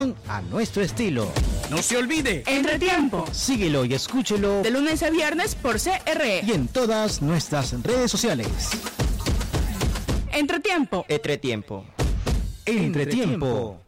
a nuestro estilo. No se olvide, Entretiempo. Síguelo y escúchelo De lunes a viernes por CRE. y en todas nuestras redes sociales. Entretiempo. Entretiempo. Entretiempo.